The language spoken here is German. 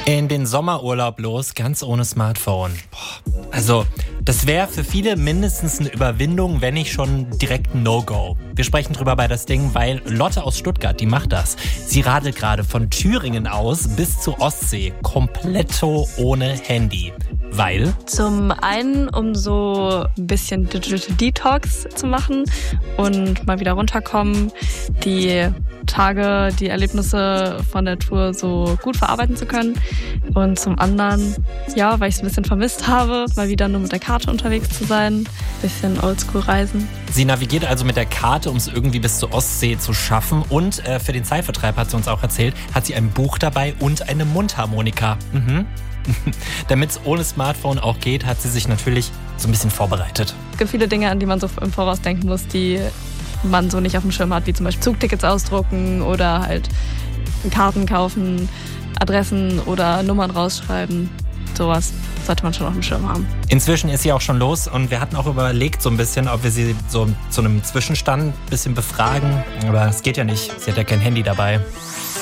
In den Sommerurlaub los, ganz ohne Smartphone. Also, das wäre für viele mindestens eine Überwindung, wenn nicht schon direkt ein No-Go. Wir sprechen drüber bei das Ding, weil Lotte aus Stuttgart, die macht das. Sie radelt gerade von Thüringen aus bis zur Ostsee, kompletto ohne Handy. Weil? Zum einen, um so ein bisschen Digital Detox zu machen und mal wieder runterkommen, die Tage, die Erlebnisse von der Tour so gut verarbeiten zu können. Und zum anderen, ja, weil ich es ein bisschen vermisst habe, mal wieder nur mit der Karte unterwegs zu sein, bisschen Oldschool reisen. Sie navigiert also mit der Karte, um es irgendwie bis zur Ostsee zu schaffen. Und für den Zeitvertreib, hat sie uns auch erzählt, hat sie ein Buch dabei und eine Mundharmonika. Damit es ohne Smartphone auch geht, hat sie sich natürlich so ein bisschen vorbereitet. Es gibt viele Dinge, an die man so im Voraus denken muss, die man so nicht auf dem Schirm hat, wie zum Beispiel Zugtickets ausdrucken oder halt Karten kaufen, Adressen oder Nummern rausschreiben. Sowas sollte man schon auf dem Schirm haben. Inzwischen ist sie auch schon los und wir hatten auch überlegt so ein bisschen, ob wir sie so zu einem Zwischenstand ein bisschen befragen. Aber es geht ja nicht, sie hat ja kein Handy dabei.